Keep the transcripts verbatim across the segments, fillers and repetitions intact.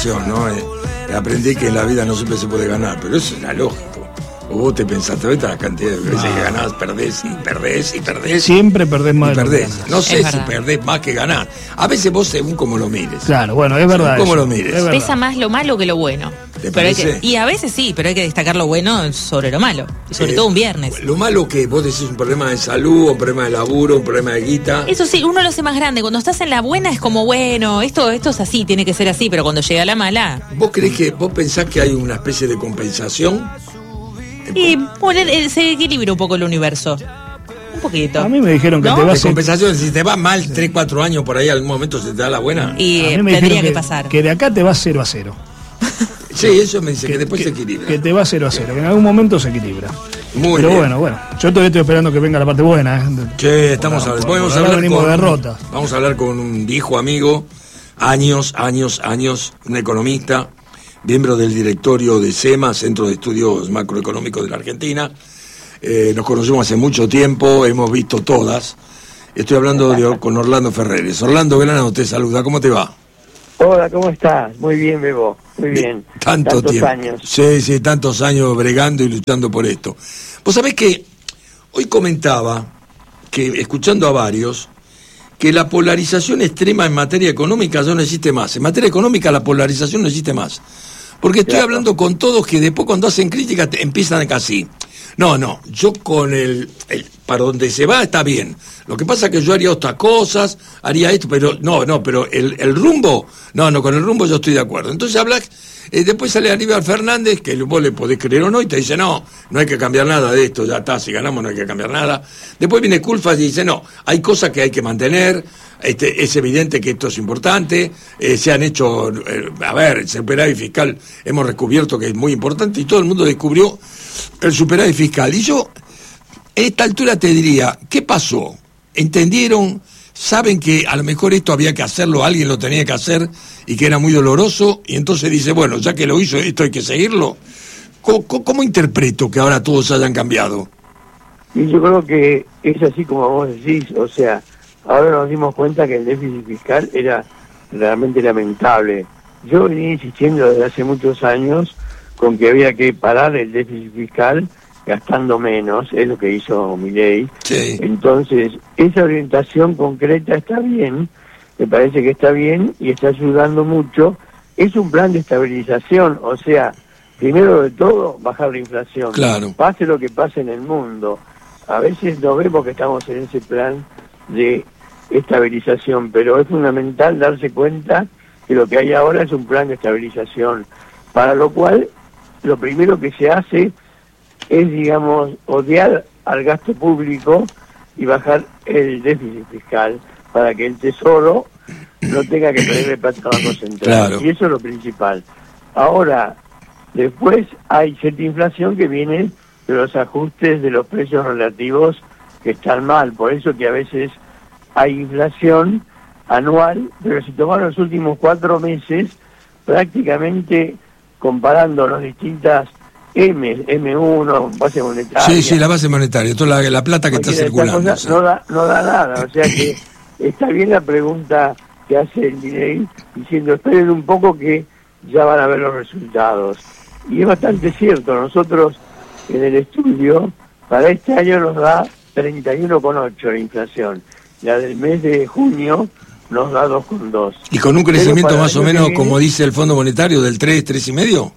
expresión, ¿no? Eh, aprendí que en la vida no siempre se puede ganar, pero eso era lógico. O vos te pensaste, ahorita la cantidad de veces que ganás, perdés y perdés y perdés. Siempre perdés más. Y perdés. No sé es si verdad. perdés más que ganás. A veces vos según como lo mires. Claro, bueno, es verdad. Según como eso. lo mires. Es Pesa verdad. más lo malo que lo bueno. ¿Te Pero hay parece? que, y a veces sí, pero hay que destacar lo bueno sobre lo malo. Y sobre Eh, todo un viernes. Lo malo que vos decís un problema de salud, un problema de laburo, un problema de guita. Eso sí, uno lo hace más grande. Cuando estás en la buena es como, bueno, esto, esto es así, tiene que ser así, pero cuando llega la mala... ¿Vos creés que, vos pensás que hay una especie de compensación? Y bueno, eh, se equilibra un poco el universo. Un poquito. A mí me dijeron que ¿No? te De vas a... compensación, si te va mal tres, cuatro años por ahí, algún momento se te da la buena. Y a eh, mí me tendría dijeron que pasar. Que de acá te vas cero a cero. Sí, eso me dice, que, después se equilibra. Que te va cero a cero, que en algún momento se equilibra. Muy Pero bien. bueno, bueno. Yo todavía estoy esperando que venga la parte buena. ¿eh? Che, estamos Bueno, hablando. por- Podemos por ahora hablar venimos con, de derrota. Vamos a hablar con un viejo amigo, años, años, años, un economista, miembro del directorio de SEMA, Centro de Estudios Macroeconómicos de la Argentina. Eh, nos conocemos hace mucho tiempo, hemos visto todas. Estoy hablando de, con Orlando Ferreres. Orlando Granado te saluda, ¿cómo te va? Hola, ¿cómo estás? Muy bien, Bebo, muy bien. Tanto Tantos tiempo. años. Sí, sí, tantos años bregando y luchando por esto. Vos sabés que hoy comentaba, que escuchando a varios, que la polarización extrema en materia económica ya no existe más. En materia económica la polarización no existe más. Porque estoy Claro. hablando con todos que después cuando hacen críticas te empiezan así. No, no, yo con el, el... Para donde se va está bien. Lo que pasa es que yo haría otras cosas, haría esto, pero no, no, pero el, el rumbo, no, no, con el rumbo yo estoy de acuerdo. Entonces habla, eh, después sale Aníbal Fernández, que vos le podés creer o no, y te dice, no, no hay que cambiar nada de esto, ya está, si ganamos no hay que cambiar nada. Después viene Culfas y dice, no, hay cosas que hay que mantener, este, es evidente que esto es importante, eh, se han hecho, eh, a ver, el superávit fiscal hemos descubierto que es muy importante y todo el mundo descubrió el superávit fiscal. Y yo, a esta altura te diría, ¿qué pasó? ¿Entendieron? ¿Saben que a lo mejor esto había que hacerlo, alguien lo tenía que hacer y que era muy doloroso? Y entonces dice, bueno, ya que lo hizo, esto hay que seguirlo. ¿Cómo, cómo, cómo interpreto que ahora todos hayan cambiado? Y yo creo que es así como vos decís, o sea, ahora nos dimos cuenta que el déficit fiscal era realmente lamentable. Yo venía insistiendo desde hace muchos años con que había que parar el déficit fiscal gastando menos, es lo que hizo Milei. Sí. Entonces, esa orientación concreta está bien, me parece que está bien y está ayudando mucho. Es un plan de estabilización, o sea, primero de todo, bajar la inflación. Claro. Pase lo que pase en el mundo. A veces no vemos que estamos en ese plan de estabilización, pero es fundamental darse cuenta que lo que hay ahora es un plan de estabilización, para lo cual lo primero que se hace es, digamos, odiar al gasto público y bajar el déficit fiscal para que el Tesoro no tenga que pedirle plata al Banco Central. Claro. Y eso es lo principal. Ahora, después hay cierta inflación que viene de los ajustes de los precios relativos que están mal. Por eso que a veces hay inflación anual, pero si tomamos los últimos cuatro meses, prácticamente comparando las distintas M, eme uno, base monetaria. Sí, sí, la base monetaria, toda la, la plata que está cualquiera de estas circulando. cosas, Sí. no, da, no da nada, o sea que está bien la pregunta que hace el Milei, diciendo esperen un poco que ya van a ver los resultados. Y es bastante cierto, nosotros en el estudio, para este año nos da treinta y uno coma ocho la inflación, la del mes de junio nos da dos coma dos. Y con un Pero crecimiento para el más o año que menos, viene- como dice el Fondo Monetario, del tres, tres y medio.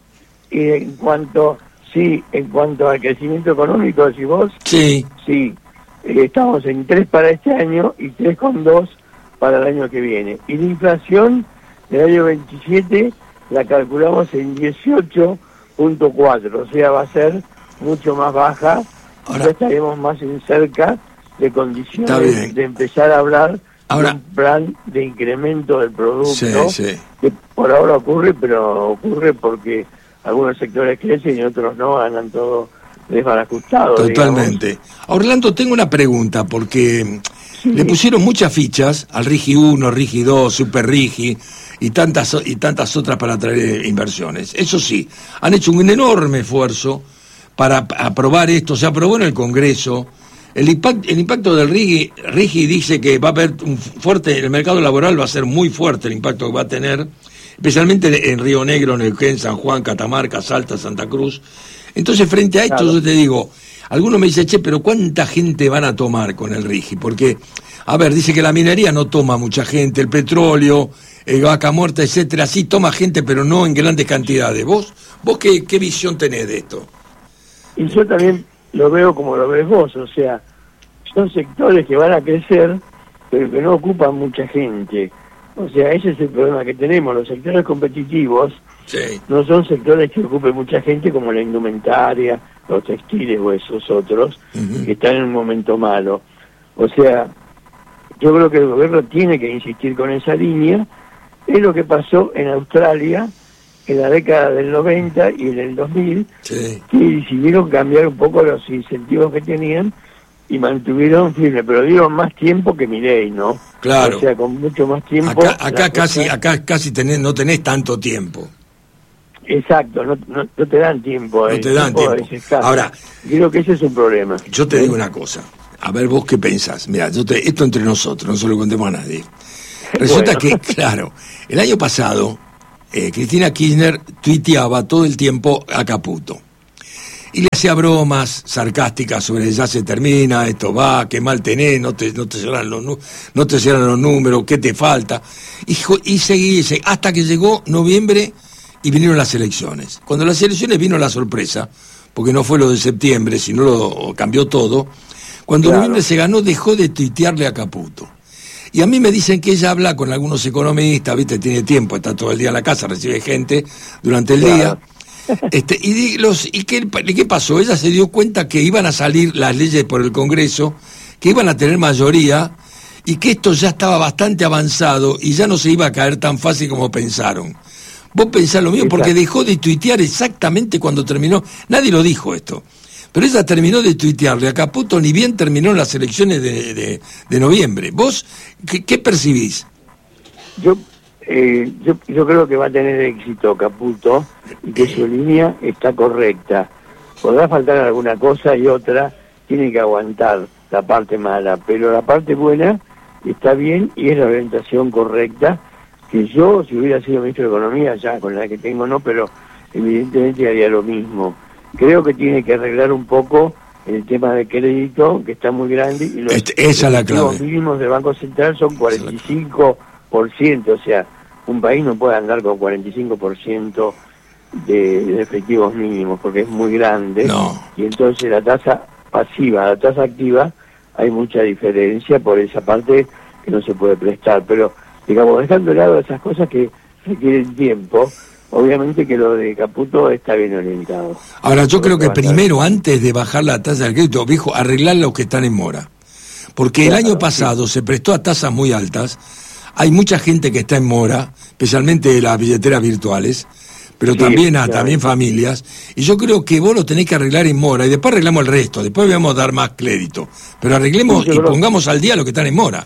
Y en cuanto, sí, en cuanto al crecimiento económico, si vos, Sí. sí, eh, estamos en tres para este año y tres coma dos para el año que viene. Y la inflación del año veintisiete la calculamos en dieciocho punto cuatro, o sea, va a ser mucho más baja. Ahora- Ya estaremos más en cerca de Está condiciones bien. de empezar a hablar Ahora- de un plan de incremento del producto, Sí, sí. que por ahora ocurre, pero ocurre porque algunos sectores crecen y otros no, ganan todo desbarajustado. Totalmente. A Orlando, tengo una pregunta, porque Sí. le pusieron muchas fichas al Rigi uno, Rigi dos, Super Rigi y tantas y tantas otras para traer inversiones. Eso sí, han hecho un enorme esfuerzo para p- aprobar esto. Se aprobó en el Congreso. El impacto, el impacto del Rigi, Rigi dice que va a haber un fuerte, el mercado laboral va a ser muy fuerte el impacto que va a tener. especialmente en Río Negro, Neuquén, San Juan, Catamarca, Salta, Santa Cruz. Entonces, frente a esto, claro, yo te digo, algunos me dicen, che, pero ¿cuánta gente van a tomar con el RIGI? Porque, a ver, dice que la minería no toma mucha gente, el petróleo, el vaca muerta, etcétera, sí toma gente, pero no en grandes cantidades. ¿Vos vos qué, qué visión tenés de esto? Y yo también lo veo como lo ves vos, o sea, son sectores que van a crecer, pero que no ocupan mucha gente. O sea, ese es el problema que tenemos. Los sectores competitivos sí. no son sectores que ocupen mucha gente, como la indumentaria, los textiles o esos otros, uh-huh. que están en un momento malo. O sea, yo creo que el gobierno tiene que insistir con esa línea. Es lo que pasó en Australia en la década del noventa y en el dos mil, sí. que decidieron cambiar un poco los incentivos que tenían y mantuvieron firme, pero dieron más tiempo que Milei, ¿no? Claro. O sea, con mucho más tiempo. Acá, acá casi cosa... acá casi tenés, no tenés tanto tiempo. Exacto, no, no, no te dan tiempo. No te dan tiempo. tiempo. Ahora, creo que ese es un problema. Yo te ¿sí? digo una cosa, a ver vos qué pensás. Mira, yo te, esto entre nosotros, no se lo contemos a nadie. Resulta bueno. que, claro, el año pasado, eh, Cristina Kirchner tuiteaba todo el tiempo a Caputo. Y le hacía bromas sarcásticas sobre ya se termina, esto va, qué mal tenés, no te, no te cierran los, no te cierran los números, qué te falta. Y, y seguí, seguí, hasta que llegó noviembre y vinieron las elecciones. Cuando las elecciones vino la sorpresa, porque no fue lo de septiembre, sino lo cambió todo. Cuando claro. noviembre se ganó, dejó de tuitearle a Caputo. Y a mí me dicen que ella habla con algunos economistas, viste, tiene tiempo, está todo el día en la casa, recibe gente durante el claro. día. Este, y los, y qué, ¿qué pasó? Ella se dio cuenta que iban a salir las leyes por el Congreso, que iban a tener mayoría, y que esto ya estaba bastante avanzado y ya no se iba a caer tan fácil como pensaron. Vos pensás lo mismo, porque dejó de tuitear exactamente cuando terminó, nadie lo dijo esto, pero ella terminó de tuitearle a Caputo ni bien terminó las elecciones de, de, de noviembre. ¿Vos qué, qué percibís? Yo, eh, yo yo creo que va a tener éxito Caputo y que su línea está correcta. Podrá faltar alguna cosa y otra tiene que aguantar la parte mala, pero la parte buena está bien y es la orientación correcta, que yo, si hubiera sido ministro de Economía, ya con la que tengo no, pero evidentemente haría lo mismo. Creo que tiene que arreglar un poco el tema de crédito, que está muy grande, y los este, esa es la clave. mínimos del Banco Central son cuarenta y cinco por ciento, o sea, un país no puede andar con cuarenta y cinco por ciento de, de efectivos mínimos, porque es muy grande, no. y entonces la tasa pasiva, la tasa activa, hay mucha diferencia por esa parte que no se puede prestar, pero digamos, dejando de lado esas cosas que requieren tiempo, obviamente que lo de Caputo está bien orientado. Ahora, yo creo que primero, antes de bajar la tasa del crédito, viejo, arreglar los que están en mora. Porque claro, el año pasado sí. se prestó a tasas muy altas, hay mucha gente que está en mora, especialmente las billeteras virtuales, pero sí, también a, también familias, y yo creo que vos lo tenés que arreglar en mora, y después arreglamos el resto, después vamos a dar más crédito, pero arreglemos sí, y pongamos al día lo que están en mora.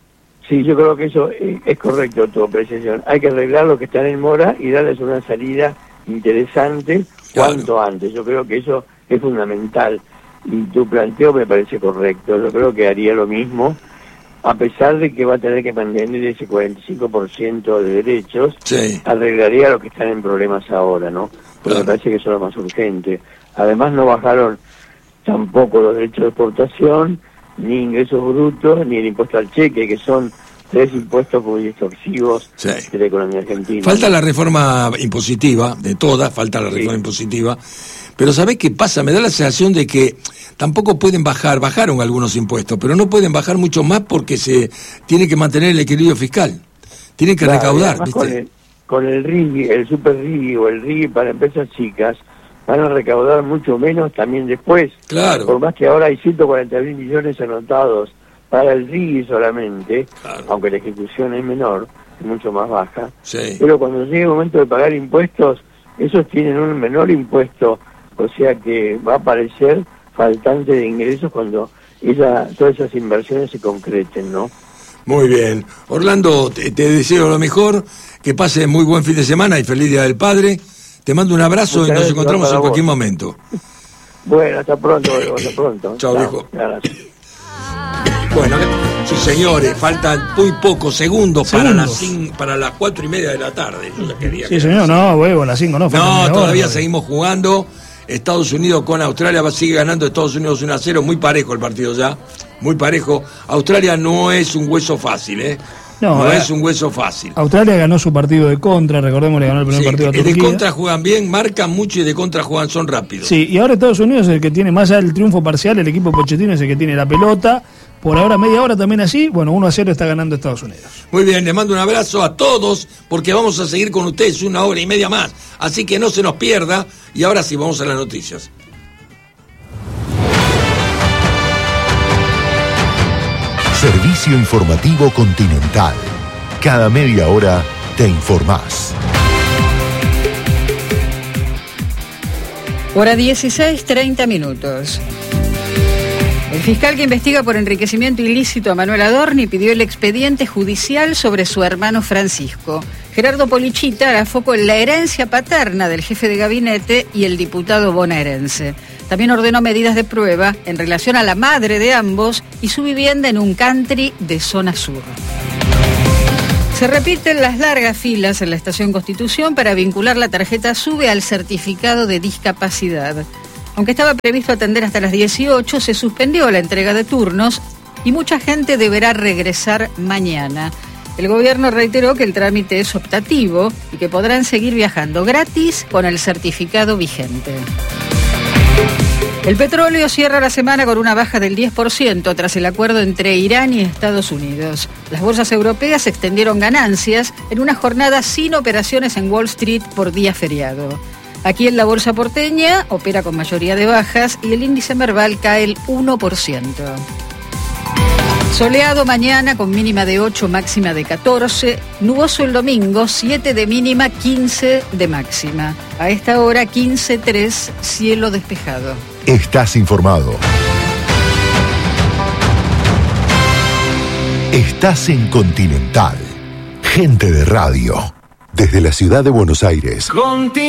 Sí, yo creo que eso es, es correcto tu apreciación. Hay que arreglar lo que están en mora y darles una salida interesante claro. cuanto antes. Yo creo que eso es fundamental. Y tu planteo me parece correcto. Yo creo que haría lo mismo, a pesar de que va a tener que mantener ese cuarenta y cinco por ciento de derechos, sí. arreglaría lo que están en problemas ahora, ¿no? Porque claro. me parece que eso es lo más urgente. Además no bajaron tampoco los derechos de exportación, ni ingresos brutos, ni el impuesto al cheque, que son tres impuestos muy extorsivos sí. de la economía argentina. Falta la reforma impositiva, de todas, falta la reforma sí. impositiva, pero ¿sabés qué pasa? Me da la sensación de que tampoco pueden bajar, bajaron algunos impuestos, pero no pueden bajar mucho más porque se tiene que mantener el equilibrio fiscal, tienen que claro, recaudar, ¿viste? Con el, con el R I G I, el Super R I G I o el R I G I para empresas chicas, van a recaudar mucho menos también después. Claro. Por más que ahora hay ciento cuarenta mil millones anotados para el R I G I solamente, claro. aunque la ejecución es menor, es mucho más baja. Sí. Pero cuando llegue el momento de pagar impuestos, esos tienen un menor impuesto, o sea que va a aparecer faltante de ingresos cuando esa, todas esas inversiones se concreten, ¿no? Muy bien. Orlando, te, te deseo lo mejor, que pase muy buen fin de semana y feliz Día del Padre. Te mando un abrazo. Muchas y nos encontramos en cualquier vos. momento. Bueno, hasta pronto, hasta pronto. Chao, viejo. Gracias. Bueno, sí señores, faltan muy pocos segundos, Segundos. para las cin- para las cuatro y media de la tarde. Yo ya quería Sí, que- señor, no, huevo, a las cinco, no. faltan No, media todavía hora, seguimos jugando. Estados Unidos con Australia va sigue ganando Estados Unidos uno a cero, muy parejo el partido ya, muy parejo. Australia no es un hueso fácil, ¿eh? No, No, eh, es un hueso fácil. Australia ganó su partido de contra, recordemos, le ganó el primer Sí, partido a de Turquía. contra juegan bien, marcan mucho y de contra juegan, son rápidos. Sí, y ahora Estados Unidos es el que tiene, más allá del triunfo parcial, el equipo Pochettino es el que tiene la pelota. Por ahora media hora también así, bueno, uno a cero está ganando Estados Unidos. Muy bien, les mando un abrazo a todos porque vamos a seguir con ustedes una hora y media más. Así que no se nos pierda. Y ahora sí, vamos a las noticias. Servicio Informativo Continental. Cada media hora te informás. Hora dieciséis, treinta minutos. El fiscal que investiga por enriquecimiento ilícito a Manuel Adorni pidió el expediente judicial sobre su hermano Francisco. Gerardo Polichita hará foco en la herencia paterna del jefe de gabinete y el diputado bonaerense. También ordenó medidas de prueba en relación a la madre de ambos y su vivienda en un country de zona sur. Se repiten las largas filas en la Estación Constitución para vincular la tarjeta SUBE al certificado de discapacidad. Aunque estaba previsto atender hasta las dieciocho, se suspendió la entrega de turnos y mucha gente deberá regresar mañana. El gobierno reiteró que el trámite es optativo y que podrán seguir viajando gratis con el certificado vigente. El petróleo cierra la semana con una baja del diez por ciento tras el acuerdo entre Irán y Estados Unidos. Las bolsas europeas extendieron ganancias en una jornada sin operaciones en Wall Street por día feriado. Aquí en la bolsa porteña opera con mayoría de bajas y el índice Merval cae el uno por ciento. Soleado mañana con mínima de ocho, máxima de catorce. Nuboso el domingo, siete de mínima, quince de máxima. A esta hora quince tres, cielo despejado. Estás informado. Estás en Continental. Gente de radio. Desde la ciudad de Buenos Aires.